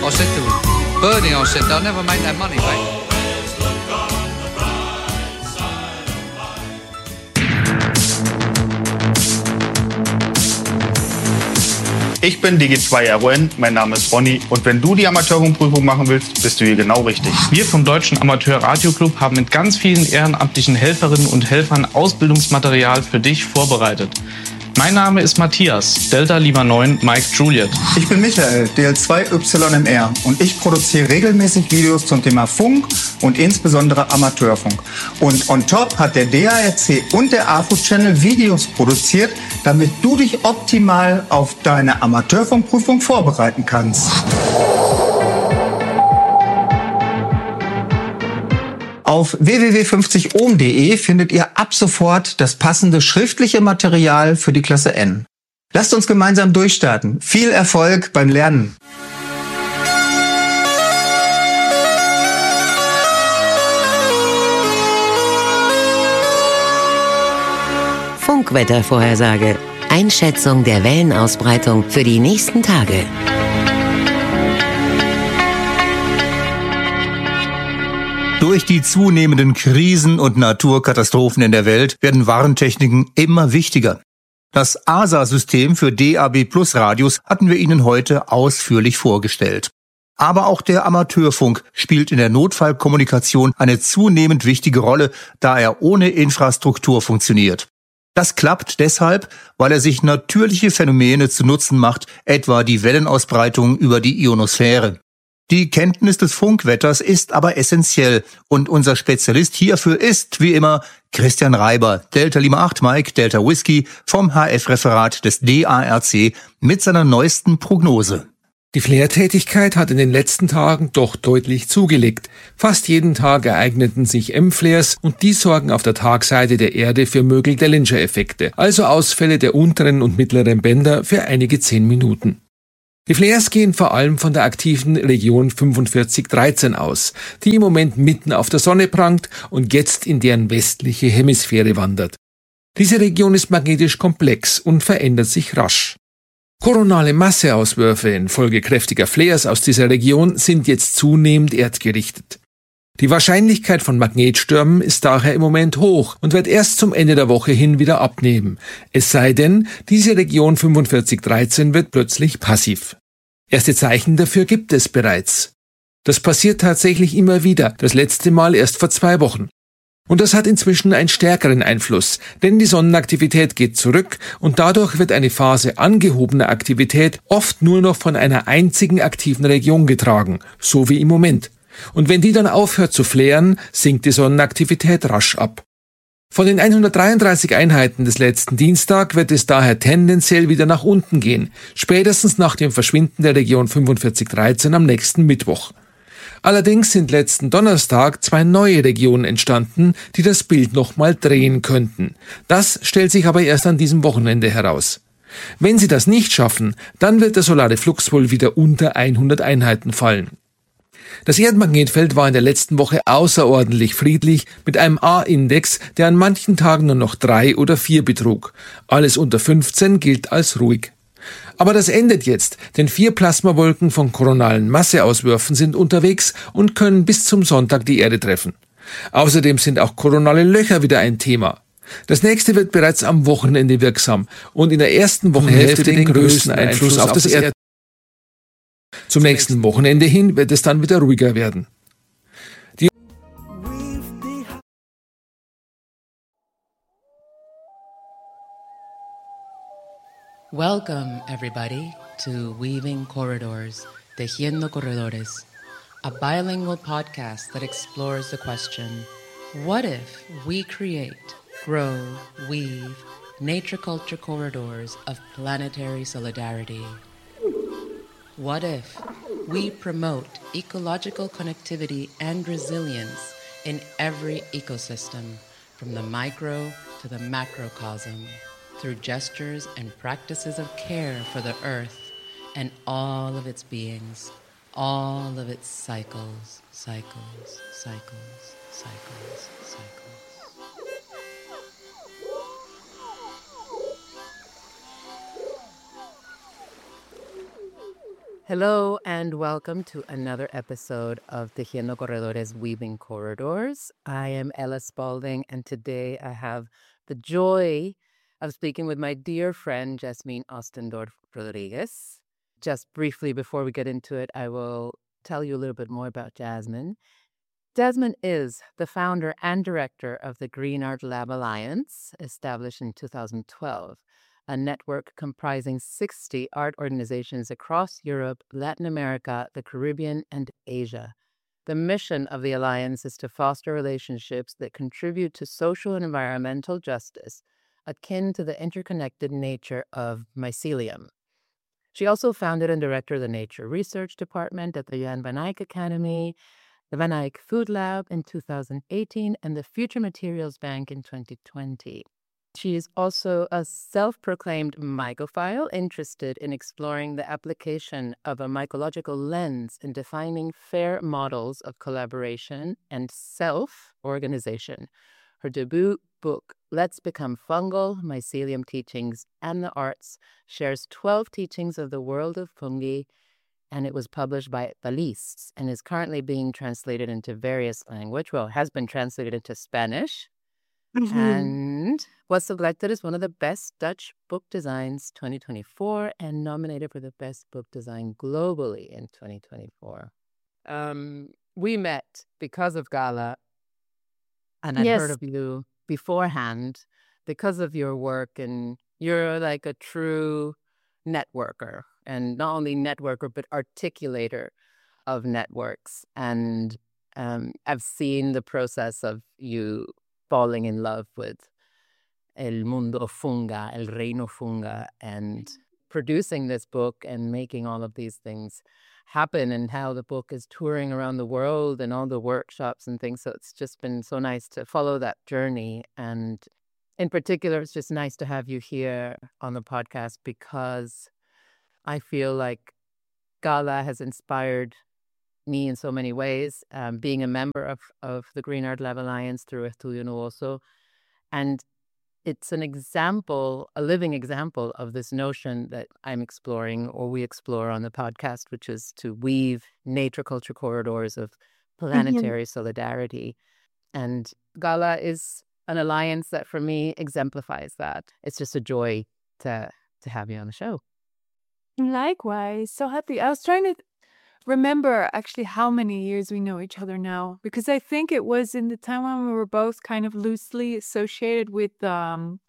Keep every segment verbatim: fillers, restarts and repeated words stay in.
I said to Bernie, I said, they'll never make that money back. Ich bin Digi zwei R O N, mein Name ist Ronny und wenn du die Amateurfunkprüfung machen willst, bist du hier genau richtig. Wir vom Deutschen Amateur-Radio-Club haben mit ganz vielen ehrenamtlichen Helferinnen und Helfern Ausbildungsmaterial für dich vorbereitet. Mein Name ist Matthias, Delta Lima neun, Mike Juliet. Ich bin Michael, D L zwei Y M R und ich produziere regelmäßig Videos zum Thema Funk und insbesondere Amateurfunk. Und on top hat der D A R C und der A F U-Channel Videos produziert, damit du dich optimal auf deine Amateurfunkprüfung vorbereiten kannst. Auf w w w punkt fünfzig ohm punkt de findet ihr ab sofort das passende schriftliche Material für die Klasse N. Lasst uns gemeinsam durchstarten. Viel Erfolg beim Lernen! Funkwettervorhersage. Einschätzung der Wellenausbreitung für die nächsten Tage. Durch die zunehmenden Krisen und Naturkatastrophen in der Welt werden Warntechniken immer wichtiger. Das A S A-System für D A B Plus Radios hatten wir Ihnen heute ausführlich vorgestellt. Aber auch der Amateurfunk spielt in der Notfallkommunikation eine zunehmend wichtige Rolle, da er ohne Infrastruktur funktioniert. Das klappt deshalb, weil er sich natürliche Phänomene zu Nutzen macht, etwa die Wellenausbreitung über die Ionosphäre. Die Kenntnis des Funkwetters ist aber essentiell und unser Spezialist hierfür ist, wie immer, Christian Reiber, Delta Lima acht Mike, Delta Whisky vom H F-Referat des D A R C mit seiner neuesten Prognose. Die Flare-Tätigkeit hat in den letzten Tagen doch deutlich zugelegt. Fast jeden Tag ereigneten sich M-Flares und die sorgen auf der Tagseite der Erde für Mögel-Dellinger-Effekte, also Ausfälle der unteren und mittleren Bänder für einige zehn Minuten. Die Flares gehen vor allem von der aktiven Region fünfundvierzig dreizehn aus, die im Moment mitten auf der Sonne prangt und jetzt in deren westliche Hemisphäre wandert. Diese Region ist magnetisch komplex und verändert sich rasch. Koronale Masseauswürfe infolge kräftiger Flares aus dieser Region sind jetzt zunehmend erdgerichtet. Die Wahrscheinlichkeit von Magnetstürmen ist daher im Moment hoch und wird erst zum Ende der Woche hin wieder abnehmen. Es sei denn, diese Region fünfundvierzig dreizehn wird plötzlich passiv. Erste Zeichen dafür gibt es bereits. Das passiert tatsächlich immer wieder, das letzte Mal erst vor zwei Wochen. Und das hat inzwischen einen stärkeren Einfluss, denn die Sonnenaktivität geht zurück und dadurch wird eine Phase angehobener Aktivität oft nur noch von einer einzigen aktiven Region getragen, so wie im Moment. Und wenn die dann aufhört zu flären, sinkt die Sonnenaktivität rasch ab. Von den hundertdreiunddreißig Einheiten des letzten Dienstag wird es daher tendenziell wieder nach unten gehen, spätestens nach dem Verschwinden der Region fünfundvierzig dreizehn am nächsten Mittwoch. Allerdings sind letzten Donnerstag zwei neue Regionen entstanden, die das Bild nochmal drehen könnten. Das stellt sich aber erst an diesem Wochenende heraus. Wenn sie das nicht schaffen, dann wird der solare Flux wohl wieder unter hundert Einheiten fallen. Das Erdmagnetfeld war in der letzten Woche außerordentlich friedlich mit einem A-Index, der an manchen Tagen nur noch drei oder vier betrug. Alles unter fünfzehn gilt als ruhig. Aber das endet jetzt, denn vier Plasmawolken von koronalen Masseauswürfen sind unterwegs und können bis zum Sonntag die Erde treffen. Außerdem sind auch koronale Löcher wieder ein Thema. Das nächste wird bereits am Wochenende wirksam und in der ersten Wochenhälfte den größten Einfluss auf das Erdmagnetfeld. Zum nächsten Wochenende hin wird es dann wieder ruhiger werden. Die Welcome, everybody, to Weaving Corridors, Tejiendo Corredores, a bilingual podcast that explores the question, what if we create, grow, weave nature-culture corridors of planetary solidarity? What if we promote ecological connectivity and resilience in every ecosystem, from the micro to the macrocosm, through gestures and practices of care for the earth and all of its beings, all of its cycles, cycles, cycles, cycles, cycles. Hello and welcome to another episode of Tejiendo Corredores, Weaving Corridors. I am Ella Spalding, and today I have the joy of speaking with my dear friend, Jasmine Ostendorf Rodriguez. Just briefly before we get into it, I will tell you a little bit more about Jasmine. Jasmine is the founder and director of the Green Art Lab Alliance, established in two thousand twelve. A network comprising sixty art organizations across Europe, Latin America, the Caribbean, and Asia. The mission of the Alliance is to foster relationships that contribute to social and environmental justice, akin to the interconnected nature of mycelium. She also founded and directed the Nature Research Department at the Jan van Eyck Academy, the Van Eyck Food Lab in two thousand eighteen, and the Future Materials Bank in twenty twenty. She is also a self-proclaimed mycophile interested in exploring the application of a mycological lens in defining fair models of collaboration and self-organization. Her debut book, Let's Become Fungal, Mycelium Teachings and the Arts, shares twelve teachings of the world of fungi, and it was published by Thalis and is currently being translated into various languages. Well, has been translated into Spanish. Mm-hmm. And was selected as one of the best Dutch book designs twenty twenty-four and nominated for the best book design globally in twenty twenty-four. Um, we met because of Gala, and I'd yes. heard of you beforehand because of your work, and you're like a true networker, and not only networker, but articulator of networks. And um, I've seen the process of you falling in love with El Mundo Funga, El Reino Funga, and producing this book and making all of these things happen, and how the book is touring around the world and all the workshops and things. So it's just been so nice to follow that journey. And in particular, it's just nice to have you here on the podcast because I feel like Gala has inspired me in so many ways, um, being a member of, of the Green Art Lab Alliance through Estudio Nuoso. And it's an example, a living example of this notion that I'm exploring, or we explore on the podcast, which is to weave nature culture corridors of planetary mm-hmm. solidarity. And Gala is an alliance that for me exemplifies that. It's just a joy to to have you on the show. Likewise, so happy. I was trying to remember actually how many years we know each other now, because I think it was in the time when we were both kind of loosely associated with um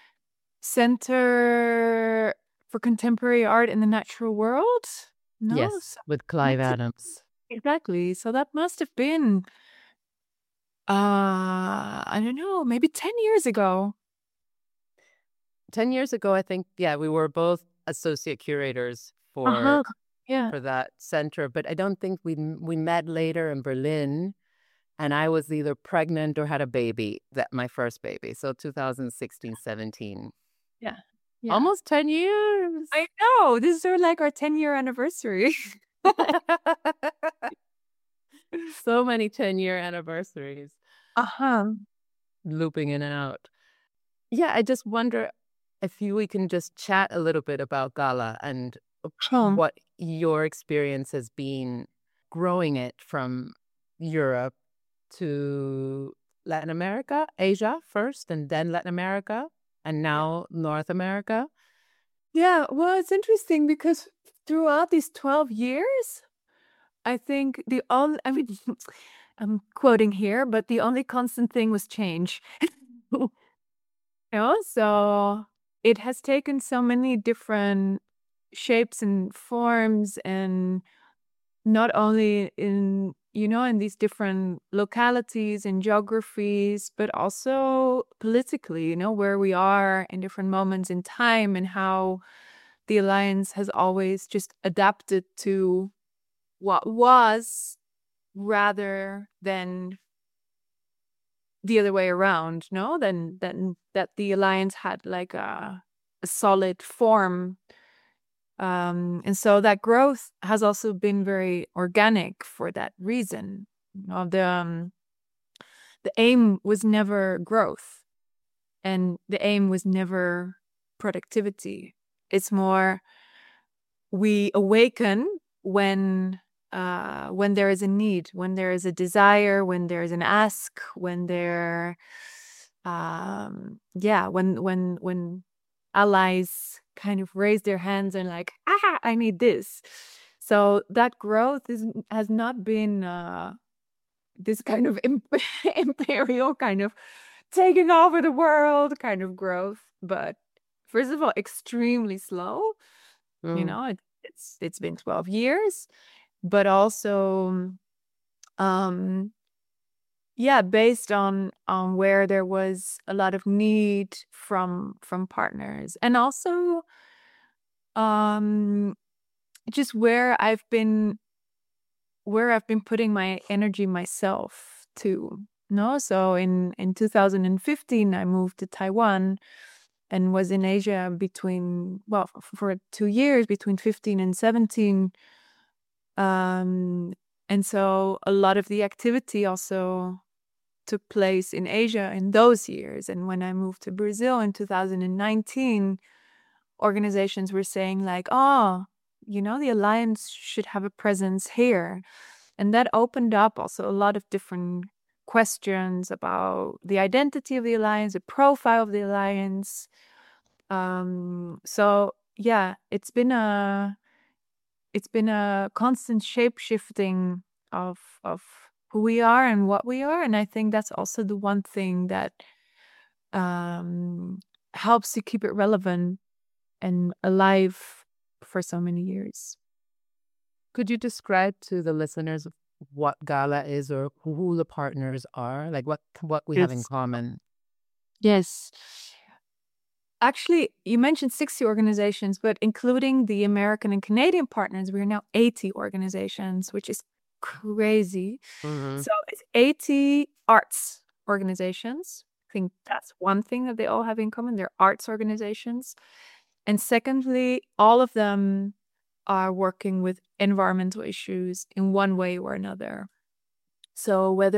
Center for Contemporary Art in the Natural World. No? Yes, so, with Clive Adams. Exactly. So that must have been uh I don't know, maybe ten years ago. ten years ago, I think, yeah, we were both associate curators for uh-huh. Yeah. for that center, but I don't think we we met later in Berlin, and I was either pregnant or had a baby, that my first baby, so two thousand sixteen, seventeen. Yeah. yeah. Almost ten years. I know. This is sort of like our ten-year anniversary. So many ten-year anniversaries. Uh-huh. Looping in and out. Yeah, I just wonder if you, we can just chat a little bit about Gala and um. what your experience has been growing it from Europe to Latin America, Asia first, and then Latin America, and now North America. Yeah, well, it's interesting because throughout these twelve years, I think the only, I mean, I'm quoting here, but the only constant thing was change. You know, so it has taken so many different shapes and forms, and not only in, you know, in these different localities and geographies, but also politically, you know, where we are in different moments in time, and how the Alliance has always just adapted to what was rather than the other way around, no? Then, then that the Alliance had like a, a solid form. Um, and so that growth has also been very organic for that reason. You know, the um, the aim was never growth, and the aim was never productivity. It's more we awaken when uh, when there is a need, when there is a desire, when there is an ask, when there, um, yeah, when when when allies kind of raise their hands and like, ah, I need this. So that growth is has not been uh, this kind of imp- imperial kind of taking over the world kind of growth, but first of all, extremely slow. You Mm. know, it, it's it's been twelve years, but also, um, yeah, based on on where there was a lot of need from from partners, and also, um, just where I've been where I've been putting my energy myself too. No, so in in two thousand fifteen, I moved to Taiwan and was in Asia between, well, f- for two years, between fifteen and seventeen. Um, and so a lot of the activity also took place in Asia in those years. And when I moved to Brazil in two thousand nineteen, organizations were saying like, oh, you know, the alliance should have a presence here. And that opened up also a lot of different questions about the identity of the alliance, the profile of the alliance. Um, so yeah, it's been a it's been a constant shape shifting of of who we are and what we are, and I think that's also the one thing that um, helps to keep it relevant and alive for so many years. Could you describe to the listeners what Gala is or who the partners are? Like what what we have in Yes. common? Yes. Actually, you mentioned sixty organizations, but including the American and Canadian partners, we're now eighty organizations, which is crazy. Mhm. So it's eighty arts organizations. I think that's one thing that they all have in common. They're arts organizations. And secondly, all of them are working with environmental issues in one way or another. So whether